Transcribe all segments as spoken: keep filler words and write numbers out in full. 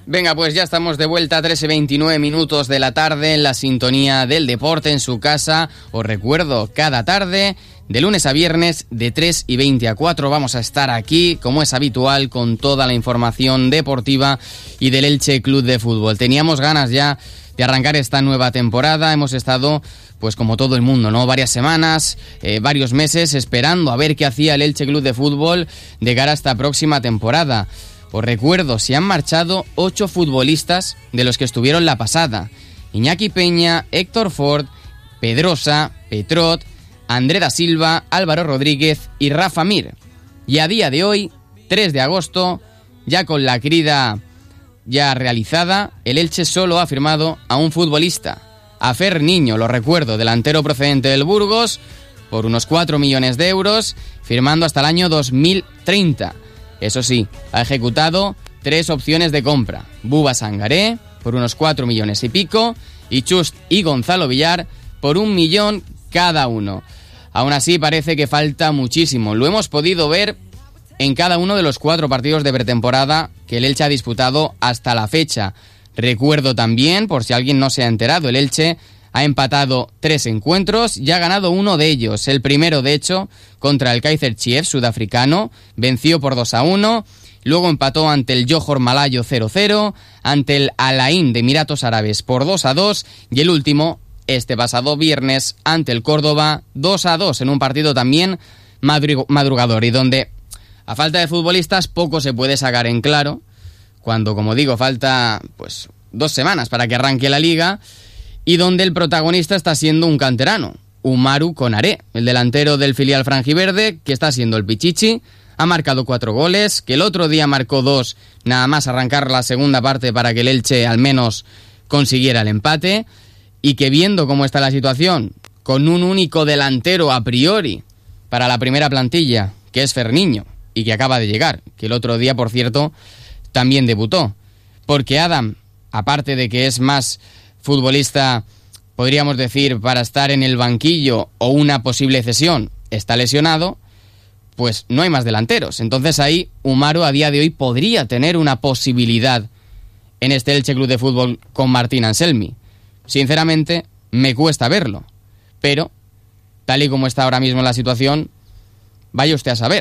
Venga, pues ya estamos de vuelta, trece y veintinueve minutos de la tarde en la sintonía del deporte en su casa. Os recuerdo, cada tarde, de lunes a viernes, de tres y veinte a cuatro, vamos a estar aquí, como es habitual, con toda la información deportiva y del Elche Club de Fútbol. Teníamos ganas ya de arrancar esta nueva temporada, hemos estado, pues como todo el mundo, ¿no? Varias semanas, eh, varios meses, esperando a ver qué hacía el Elche Club de Fútbol de cara a esta próxima temporada. Os recuerdo, se han marchado ocho futbolistas de los que estuvieron la pasada. Iñaki Peña, Héctor Ford, Pedrosa, Petrot, André da Silva, Álvaro Rodríguez y Rafa Mir. Y a día de hoy, tres de agosto, ya con la crida ya realizada, el Elche solo ha firmado a un futbolista, a Fer Niño, lo recuerdo, delantero procedente del Burgos, por unos cuatro millones de euros, firmando hasta el año dos mil treinta. Eso sí, ha ejecutado tres opciones de compra. Buba Sangaré, por unos cuatro millones y pico, y Chust y Gonzalo Villar, por un millón cada uno. Aún así, parece que falta muchísimo. Lo hemos podido ver en cada uno de los cuatro partidos de pretemporada que el Elche ha disputado hasta la fecha. Recuerdo también, por si alguien no se ha enterado, el Elche ha empatado tres encuentros y ha ganado uno de ellos. El primero, de hecho, contra el Kaizer Chiefs sudafricano, venció por dos a uno. Luego empató ante el Johor Malayo cero cero, ante el Al Ain de Emiratos Árabes por dos a dos y el último, este pasado viernes, ante el Córdoba dos a dos, en un partido también madrugador y donde, a falta de futbolistas, poco se puede sacar en claro, cuando, como digo, falta pues dos semanas para que arranque la Liga, y donde el protagonista está siendo un canterano, Umaru Konaré, el delantero del filial franjiverde, que está siendo el pichichi, ha marcado cuatro goles, que el otro día marcó dos, nada más arrancar la segunda parte para que el Elche al menos consiguiera el empate, y que viendo cómo está la situación, con un único delantero a priori para la primera plantilla, que es Fer Niño, y que acaba de llegar, que el otro día, por cierto, también debutó, porque Adam, aparte de que es más futbolista, podríamos decir, para estar en el banquillo o una posible cesión, está lesionado, pues no hay más delanteros. Entonces ahí Umaru a día de hoy podría tener una posibilidad en este Elche Club de Fútbol con Martín Anselmi. Sinceramente, me cuesta verlo, pero tal y como está ahora mismo la situación, vaya usted a saber.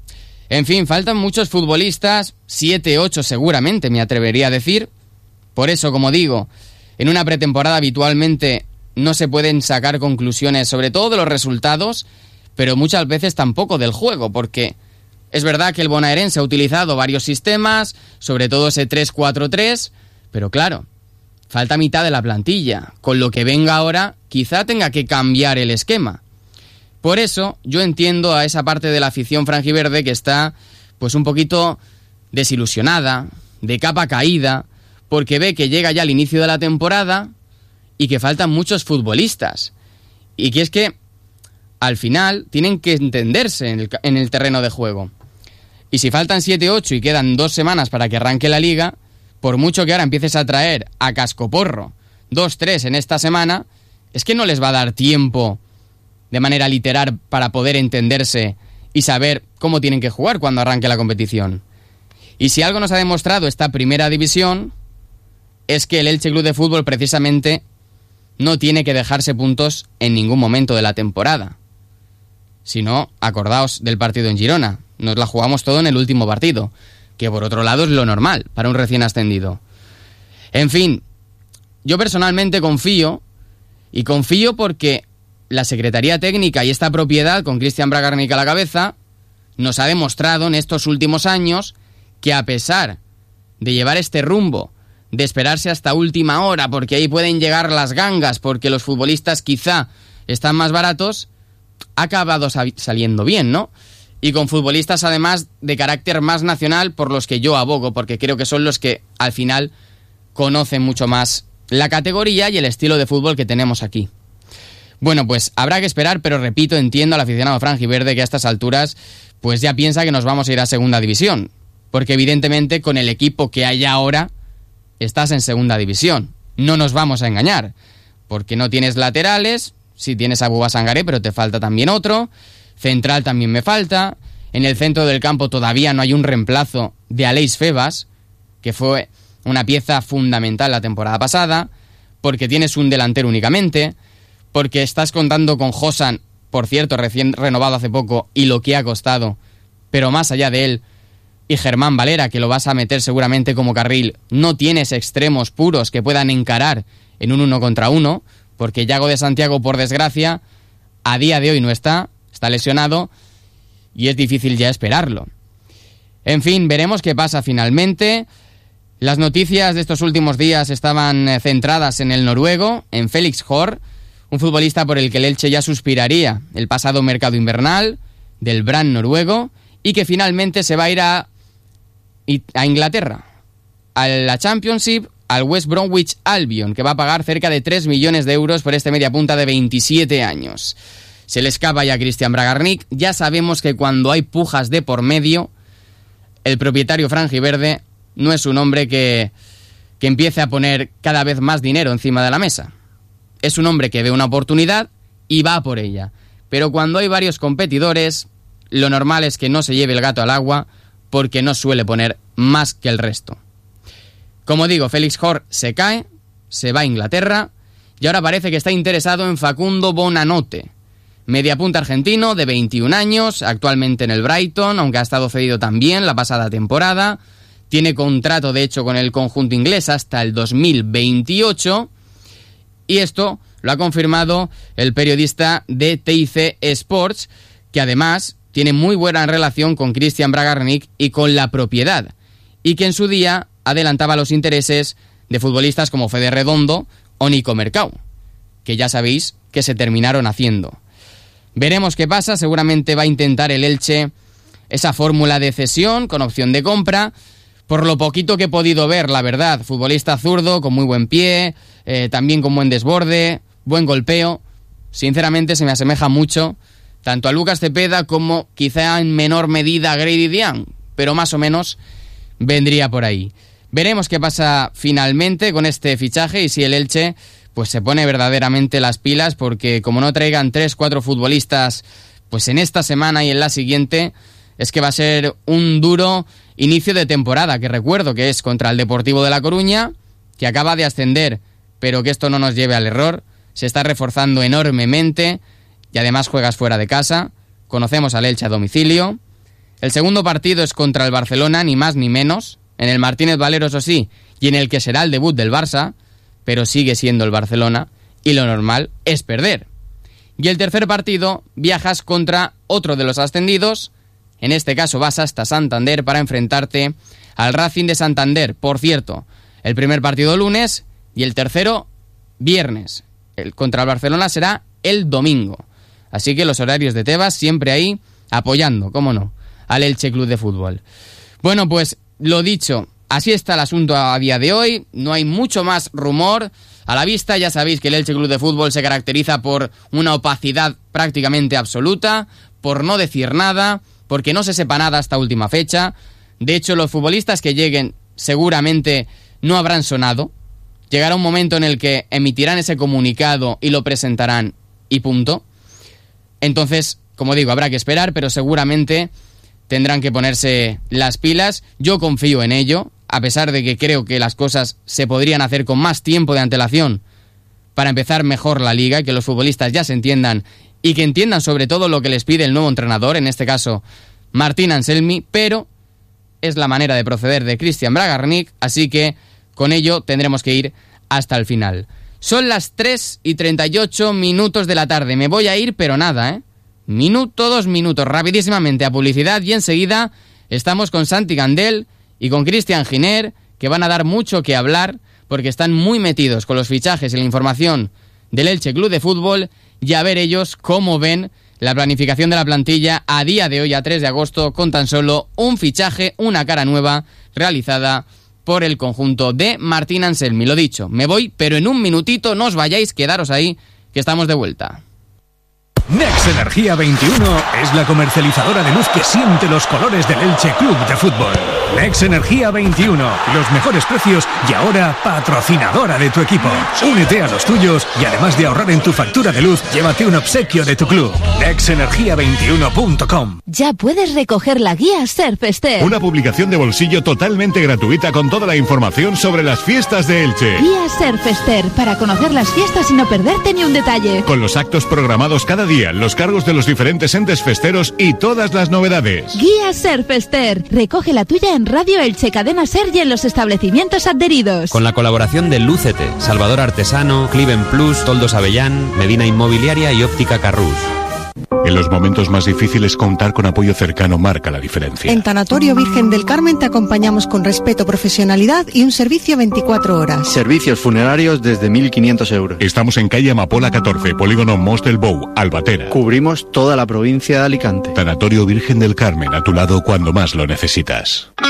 En fin, faltan muchos futbolistas, siete, ocho seguramente, me atrevería a decir. Por eso, como digo, en una pretemporada habitualmente no se pueden sacar conclusiones, sobre todo de los resultados, pero muchas veces tampoco del juego, porque es verdad que el bonaerense ha utilizado varios sistemas, sobre todo ese tres cuatro tres, pero claro, falta mitad de la plantilla, con lo que venga ahora quizá tenga que cambiar el esquema. Por eso yo entiendo a esa parte de la afición franjiverde que está pues un poquito desilusionada, de capa caída, porque ve que llega ya el inicio de la temporada y que faltan muchos futbolistas. Y que es que al final tienen que entenderse en el, en el terreno de juego. Y si faltan siete ocho y quedan dos semanas para que arranque la Liga, por mucho que ahora empieces a traer a cascoporro dos tres en esta semana, es que no les va a dar tiempo de manera literal para poder entenderse y saber cómo tienen que jugar cuando arranque la competición. Y si algo nos ha demostrado esta primera división, es que el Elche Club de Fútbol precisamente no tiene que dejarse puntos en ningún momento de la temporada. Si no, acordaos del partido en Girona, nos la jugamos todo en el último partido, que por otro lado es lo normal para un recién ascendido. En fin, yo personalmente confío, y confío porque la Secretaría Técnica y esta propiedad, con Cristian Bragarnik a la cabeza, nos ha demostrado en estos últimos años que a pesar de llevar este rumbo, de esperarse hasta última hora, porque ahí pueden llegar las gangas, porque los futbolistas quizá están más baratos, ha acabado saliendo bien, ¿no? Y con futbolistas además de carácter más nacional, por los que yo abogo, porque creo que son los que al final conocen mucho más la categoría y el estilo de fútbol que tenemos aquí. Bueno, pues habrá que esperar, pero repito, entiendo al aficionado franjiverde que a estas alturas pues ya piensa que nos vamos a ir a segunda división, porque evidentemente con el equipo que hay ahora estás en segunda división. No nos vamos a engañar, porque no tienes laterales, sí tienes a Buba Sangaré, pero te falta también otro, central también me falta, en el centro del campo todavía no hay un reemplazo de Aleix Febas, que fue una pieza fundamental la temporada pasada, porque tienes un delantero únicamente, porque estás contando con Josan, por cierto, recién renovado hace poco, y lo que ha costado, pero más allá de él, y Germán Valera, que lo vas a meter seguramente como carril, no tienes extremos puros que puedan encarar en un uno contra uno, porque Yago de Santiago, por desgracia, a día de hoy no está, está lesionado, y es difícil ya esperarlo. En fin, veremos qué pasa finalmente. Las noticias de estos últimos días estaban centradas en el noruego, en Felix Hor, un futbolista por el que el Elche ya suspiraría el pasado mercado invernal, del Brann noruego, y que finalmente se va a ir a, a Inglaterra, a la Championship, al West Bromwich Albion, que va a pagar cerca de tres millones de euros por este mediapunta de veintisiete años. Se le escapa ya a Christian Bragarnik. Ya sabemos que cuando hay pujas de por medio, el propietario franjiverde no es un hombre que, que empiece a poner cada vez más dinero encima de la mesa. Es un hombre que ve una oportunidad y va por ella. Pero cuando hay varios competidores, lo normal es que no se lleve el gato al agua, porque no suele poner más que el resto. Como digo, Felix Hor se cae, se va a Inglaterra, y ahora parece que está interesado en Facundo Bonanote, mediapunta argentino de veintiún años, actualmente en el Brighton, aunque ha estado cedido también la pasada temporada. Tiene contrato, de hecho, con el conjunto inglés hasta el dos mil veintiocho, y esto lo ha confirmado el periodista de T I C Sports, que además tiene muy buena relación con Christian Bragarnik y con la propiedad, y que en su día adelantaba los intereses de futbolistas como Fede Redondo o Nico Mercau, que ya sabéis que se terminaron haciendo. Veremos qué pasa. Seguramente va a intentar el Elche esa fórmula de cesión con opción de compra. Por lo poquito que he podido ver, la verdad, futbolista zurdo, con muy buen pie, eh, también con buen desborde, buen golpeo. Sinceramente se me asemeja mucho tanto a Lucas Cepeda como quizá en menor medida a Grady Dieng, pero más o menos vendría por ahí. Veremos qué pasa finalmente con este fichaje y si el Elche pues se pone verdaderamente las pilas, porque como no traigan tres, cuatro futbolistas pues en esta semana y en la siguiente, es que va a ser un duro inicio de temporada, que recuerdo que es contra el Deportivo de La Coruña, que acaba de ascender, pero que esto no nos lleve al error. Se está reforzando enormemente y además juegas fuera de casa. Conocemos al Elche a domicilio. El segundo partido es contra el Barcelona, ni más ni menos, en el Martínez Valero, eso sí, y en el que será el debut del Barça, pero sigue siendo el Barcelona, y lo normal es perder. Y el tercer partido, viajas contra otro de los ascendidos, en este caso vas hasta Santander para enfrentarte al Racing de Santander. Por cierto, el primer partido lunes y el tercero viernes. El contra el Barcelona será el domingo. Así que los horarios de Tebas siempre ahí apoyando, cómo no, al Elche Club de Fútbol. Bueno, pues lo dicho, así está el asunto a día de hoy. No hay mucho más rumor a la vista. Ya sabéis que el Elche Club de Fútbol se caracteriza por una opacidad prácticamente absoluta, por no decir nada, porque no se sepa nada hasta última fecha. De hecho, los futbolistas que lleguen seguramente no habrán sonado. Llegará un momento en el que emitirán ese comunicado y lo presentarán y punto. Entonces, como digo, habrá que esperar, pero seguramente tendrán que ponerse las pilas. Yo confío en ello, a pesar de que creo que las cosas se podrían hacer con más tiempo de antelación para empezar mejor la liga y que los futbolistas ya se entiendan y que entiendan sobre todo lo que les pide el nuevo entrenador, en este caso Martín Anselmi, pero es la manera de proceder de Christian Bragarnik, así que con ello tendremos que ir hasta el final. Son las tres y treinta y ocho minutos de la tarde, me voy a ir pero nada, ¿eh? Minuto, dos minutos, rapidísimamente a publicidad y enseguida estamos con Santi Candel y con Cristian Giner, que van a dar mucho que hablar porque están muy metidos con los fichajes y la información del Elche Club de Fútbol, y a ver ellos cómo ven la planificación de la plantilla a día de hoy, a tres de agosto, con tan solo un fichaje, una cara nueva realizada por el conjunto de Martín Anselmi. Lo dicho, me voy, pero en un minutito no os vayáis, quedaros ahí, que estamos de vuelta. Nex Energía veintiuno es la comercializadora de luz que siente los colores del Elche Club de Fútbol. Nex Energía veintiuno. Los mejores precios y ahora patrocinadora de tu equipo. Únete a los tuyos y además de ahorrar en tu factura de luz, llévate un obsequio de tu club. nex energía veintiuno punto com. Ya puedes recoger la guía Surfester. Una publicación de bolsillo totalmente gratuita con toda la información sobre las fiestas de Elche. Guía Surfester, para conocer las fiestas y no perderte ni un detalle. Con los actos programados cada día, los cargos de los diferentes entes festeros y todas las novedades. Guía Surfester. Recoge la tuya en Radio Elche, Cadena Ser y en los establecimientos adheridos. Con la colaboración de Lúcete, Salvador Artesano, Cliven Plus, Toldos Avellán, Medina Inmobiliaria y Óptica Carrús. En los momentos más difíciles, contar con apoyo cercano marca la diferencia. En Tanatorio Virgen del Carmen te acompañamos con respeto, profesionalidad y un servicio veinticuatro horas. Servicios funerarios desde mil quinientos euros. Estamos en calle Amapola catorce, polígono Mos del Bou, Albatera. Cubrimos toda la provincia de Alicante. Tanatorio Virgen del Carmen, a tu lado cuando más lo necesitas.